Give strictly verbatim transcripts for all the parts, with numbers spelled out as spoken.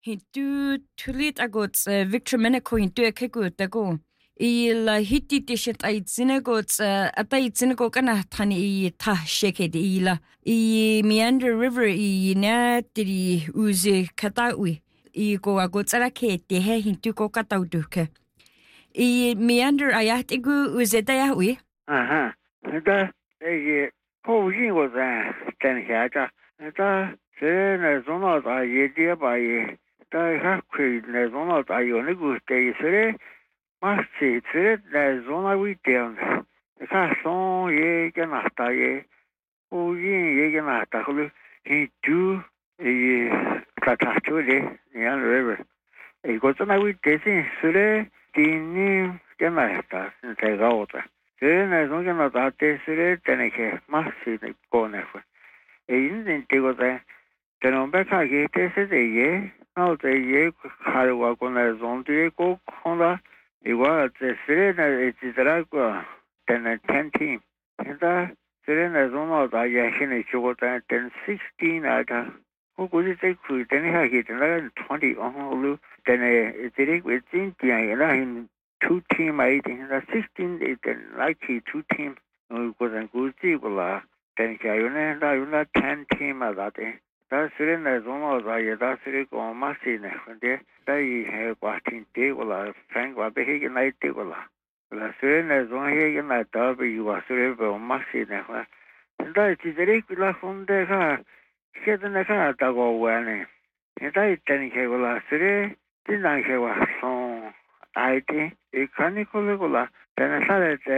Hindu tulit agot Victor Menako hindu ekego dago. I la hiti tishet ay zinagot atay zinago kana tani I ta shake di la. I Meander River I na tiri uzi katawi. I go agot sarake te he hindu ko katauduke. I Meander ayat igu uzi dayawi. Aha. Da e ko yin wo zan tan xia zha. Da se na zong lao da ye die ba ye. Da ha kui na zong lao da yo na gu de se ma si se na zong lao wi de. Ka song ye ge na ta ye. Ko yin ye ge na ta hu hi du e ka ta chu de yan river. E go zong lao wi de sin se le di ni ge na ta se ga wo ta. Se na zong ge na ta de se le de ne ke ma si de go na fu. E yin din de go da de no ba ka ge de se de ye. Now the ye Karawa Gona Zondi go Honda, it was the Serena, it is like ten and ten team. And the Serena Zona, the Yashin, Chogota, ten sixteen at who could it take to ten hit and twenty on Hulu, then a direct with India in two team eighteen, and sixteen, it like two team, who couldn't go see, then Kayuna and I ten team at that day. Da Serena Zona da ya da sere ko ma si ne de da yi he kwa tin de wala frank wa be he na de wala la Serena Zona he na da be yu wa sere be ma si ne wa da ti de ki la fon de ga ke de na ka da go wa ne e da i ten he wala sere tin na he wa son ai de e kan ko le wala da na sa de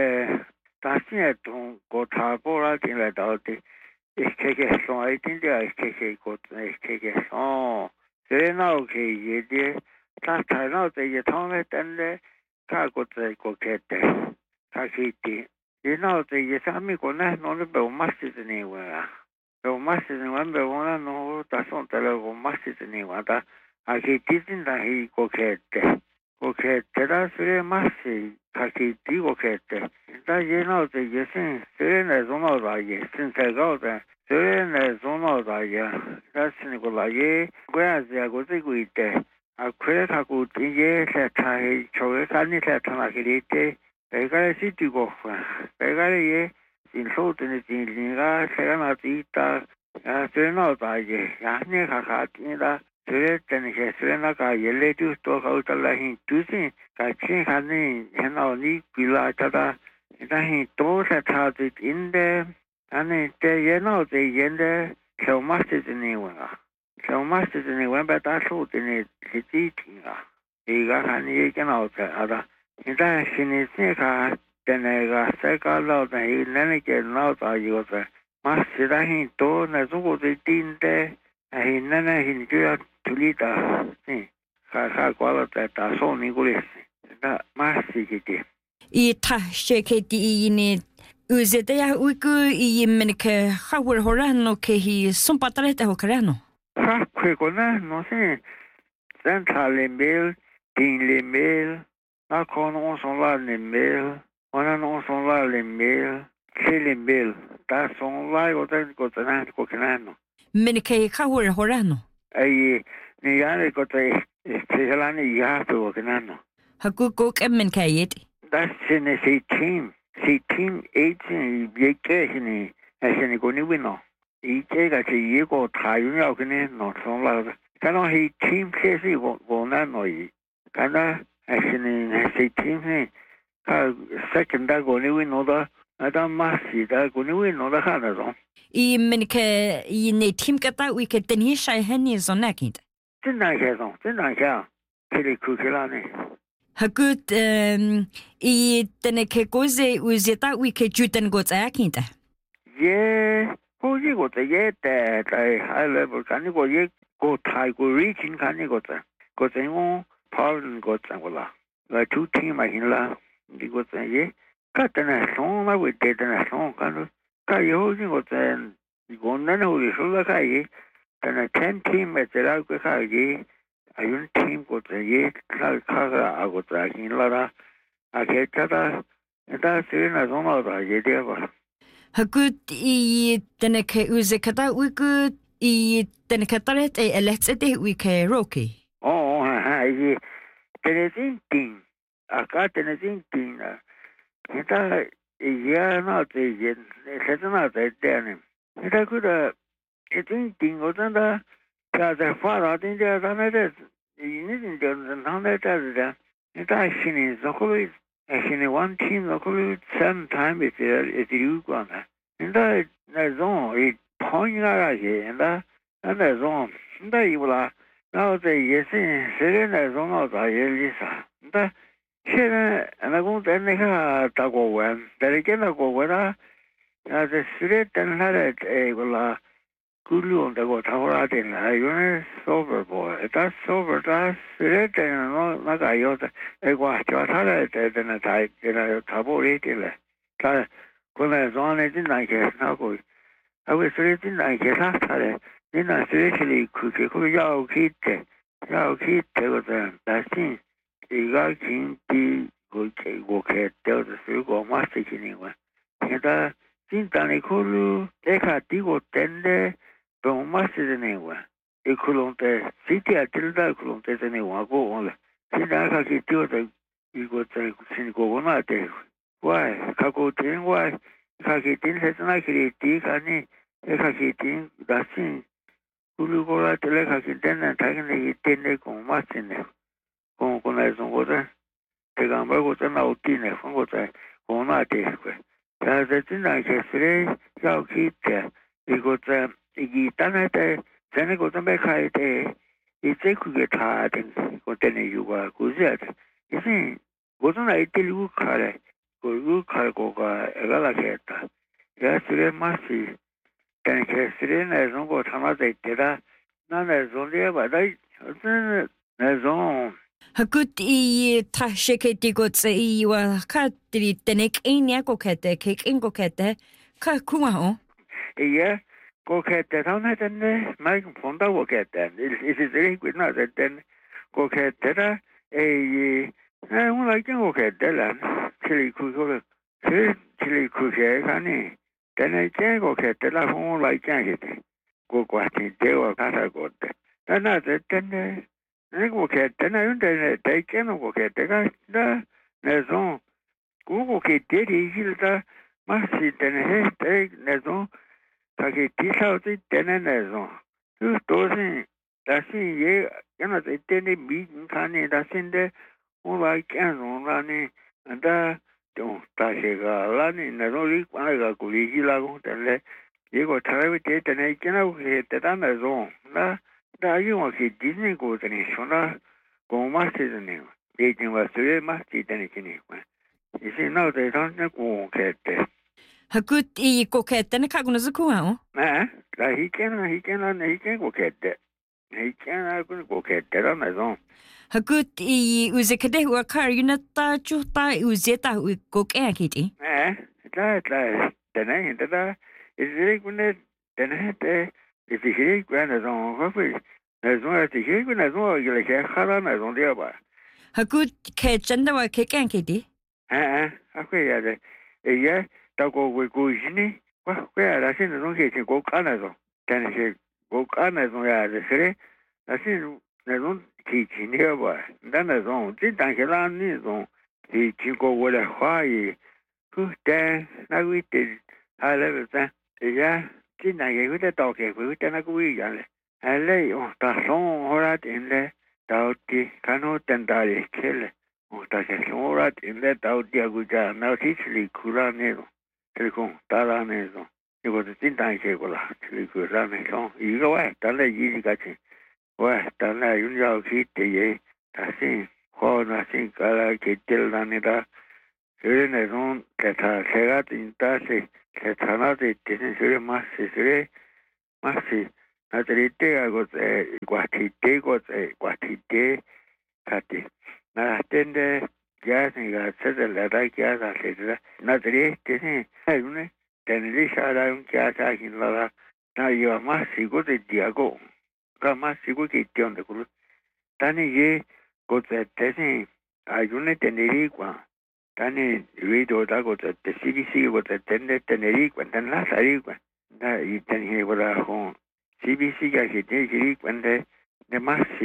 da si e ton go ta bo la tin la da de Ich kriege schon, ich denke, ich kriege gut, ich kriege schon. Serena okay, jede, das Teil noch, der Jetone, dann, ka gut, go kette, ka kiti. You know, the Yesami go na no be masses anywhere. The masses in one be one no, that's not the level masses anywhere. That I get didn't that he go kette. Go kette, that's very massy, ka kiti go kette. That you know, the Yesin, Serena is one of the Yesin, I go there. Serena is one of the that's Nicola, whereas they are going to go there. A credit a good ye, that I chose any that I get. They got a city go for. They got a ye, in so in the Zinga, Serena Tita, Serena, Yanni Hakatina, Serena, Serena, Yellow to talk out a line to see, catching honey, and only Pilata, and he told that how it in there. And it, you know, the end, so much is anyone. So much is anyone, but I thought in it, it's eating. He got an eating out there. In that, she needs to then I got second out and he never get out of you. Master, that he told us all the thing there, and he never enjoyed to lead us. See, I got that I saw English. That master did. I ta shake di ni uzete ya uku I menike hawur horano ke hi sumpatrete hokrano. Ha kwekona no se central email, din email, na kono son la email, ona no son la email, c'est email, ta son la o ta ko tana ko kanano. Menike hawur horano. Ai ni ya ko te se la ni ya to kanano. Haku ko kemen kayet. That's in a team. See, team eighteen, ye casini, as any goni winno. Each got a year go try you out in not so loud. Cannot he team casey won't go nanoy. Canna, as in a team, second that goni win other. I don't must see that goni win other Hanazon. I menike in a team kata we could then he shy hennies on naked. Didn't I get on? Didn't I get? Kitty Kukilani. Hagut um I teneke goze uzeta we ke juten gots akinta. Yeah, who you got a yet that I high level can you go yet go tie go reaching can you got that? Got a more pardon got Angola. Like two team I in la you got a ye. Cut a song I would get a song kind of Kayo you got an you go none of the Sulaka then a ten team at the Alka I un team got a ye, Kaga, I got a in Lara, I get that, and that's in a zone of a ye ever. Hagut I teneke uzekata we good I tenekataret e let's a day we ke roki. 이게 테네진 띵 아까 테네진 띵나 일단 이해나 되게 세트나 되는 일단 그다 이팅 띵거다 자자 파라딘 자다네 이니진 저는 하나다다 일단 신이 저거를 신이 one team 저거를 sometime it's it's you gonna 일단 나좀 이 통이라지 일단 나좀 일단 이거라 나도 예신 세례나 좀 나도 예리사 일단现在那公在那个大国湾，在那个国湾啊，啊，这十来等下来这个啦，古龙这个他说的啦，有人 sober boy，他 sober 他十来等那那个有的，哎个叫他来在在那在在那他不来的了，他过来装的真难看，那个，那个十来真难看他他嘞，你那十来去里去去去要去的，要去这个的，但是。一个经济我开我开掉的水果嘛事情呢嘛，现在经常的考虑这个第个真的不嘛事情呢嘛，一可能在实际啊，知道可能在这里玩过完了，现在开始掉的一个在新国文那的，喂，开个电话，开始电视那个第个呢，开始电大新，古路过来这里开始电呢，他跟那电的讲嘛事呢。con con la son cosa te gamba cosa na utine con cosa con na te que ya se tinna che sre ya kite i cosa i tana te tene cosa me kai te i te ku ge ta te ko tene yu ga ku zia te i sin cosa na ite lu kare ko lu kare ko ga ga la ke ta ya sre ma si tene che sre na son ko tana te te da na na son de ba dai na son Hakut i tasheketi gots i wa katri tenek inya kokete kek in kokete ka kuma ho iya kokete tana tenne mai fonda kokete is is very good na den kokete da e eh un like kokete la chili ku ko chili ku ke kani tenne ke kokete la un like ke ko ko ati de wa kasa kote tana tenne nego che tena unde dai che no che te ga da nezon ku che te ri gilda ma si tene te nezon ta che ti sa ti tene nezon tu to sin da si ye yana te tene mi kane da sin de un va che no la ni da to ta che ga la ni nezon ri kwa ga ku ri gila ko tele ye ko tare te tene che no che te da nezon na da io che Disney go tene sona go ma se ne e che va se ma ti tene che ne e se no de don ne go che te Hakut i kokete ne ka guna zuku ha eh la hi che na hi che na ne che go che te hi che na go che te da na zo Hakut i uzekade wa kar yunata chuta uzeta u koke kiti eh da da tene da is very good tene te e si che quando sono proprio ne sono ti che quando sono che che khara na sono dia ba Hakut ke chanda wa ke kan kiti eh eh a que ya de e ya ta ko we ko jini wa que la sin no che che ko kana so tene che ko kana so ya de sere la sin ne non ti chi ne ba dan na so ti dan che la ni so ti chi ko we la hua yi ku te na wi te ha le ta e ya chỉ là cái cái tàu cái cái cái nó cũng vậy này, hay là ông ta sống ở đây này, tàu đi cái nó tên ta đi chơi này, ông ta sẽ sống ở đây này tàu đi cũng ra, nó chỉ xử khử ra này rồi, xử không ta ra này rồi, nhưng mà chính ta chơi qua là xử khử ra này xong, ý cái vậy, ta là gì cái gì, vậy ta là những giao khí thì vậy, ta xin khó là xin cái là cái tiền là này ta, cái này xong cái ta sẽ ra tiền ta sẽ che tanate tiene sure massi sure massi natrite ago e guatite go e guatite kati na tende ya se ga se de la da ya da se de natrite tiene hay un tenere sara un ya sa hin la na yo massi go de diago ka massi go che ti onde ku tani ye go te tiene hay un tenere qua tani video da go te C B C go te tende teneri cuando la sari da y teni go da con C B C ga que te giri cuando de más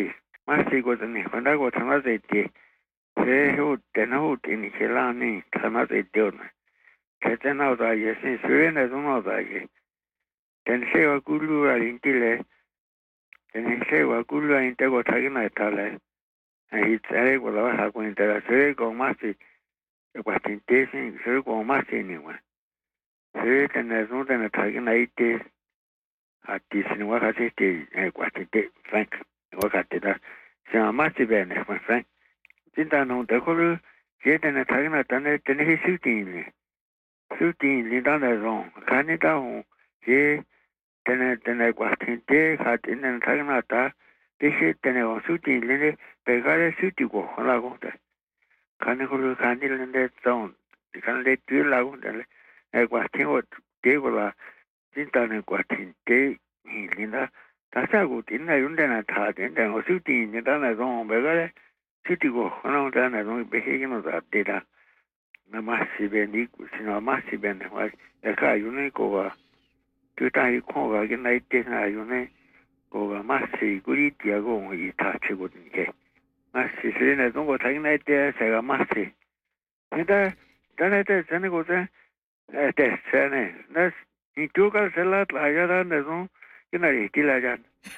마시거든요. 혼자고 전화서 있지. 제후 때나후 때니 헬라니 전화서 있대오네. 제때나오다 예신 수련에 동나오다 이게. tensewa kulua intile tensewa kulua intego tagina tale ai tsare ko la ha ko intera sere ko masi ko tinte sin sere ko masi ni wa sere tene zo tene tagina ite ati sin wa ka te ai ko tinte frank wa ka te da se masi bene ma frank tinta no de ko lu je tene tagina tane tene hi shooting ni shooting ni da na zo ka ni da ho je tene tene guatinte hat in den tagnata dise tene o suti lene pegare suti go la gonta kane ko kandil nende zone kan le tu la gonta e guatingo de gola tintane guatinte ni linda tasa go tinna yundena ta den den o suti ni dana zone pegare suti go na dana zone behegino da deda na masi beni sino masi beni wa e ka yuniko wa tutai koga che nei tena yone koga massi guriti ago i tachigo dinge massi sene dongo taginai te sega massi eda dane te sene go te te sene nas ni tuka selat la yada ne zo kinari tilajan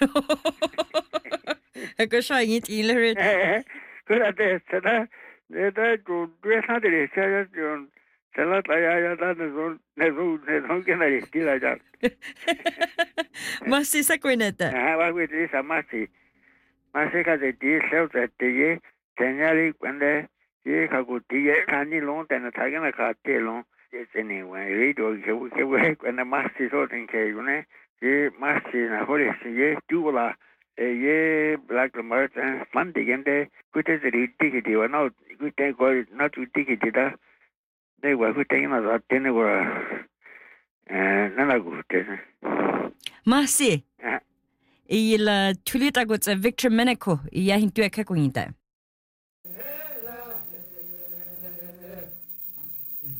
Eko shai tilaret kura te sena eda go duesa de sega jon selat la yada ne zo ne zo ne zo kinari tilajan Masi sa kuineta. Ah, wa we di sa masi. Masi ka de di sel de de senyali kwende ye ka go di ye kani long de na ta ga na ka te long ye sene wa re do ke ke we kwende masi so den ke yu ne ye masi na ho le si ye tu la ye black merchant man de gende ku te ri ti ke di wa no ku te go na tu ti ke di da de wa ku te na da te ne wa eh na na gu te Masi. Il tulita go Victor Meneco, ia hintu e kakuinta.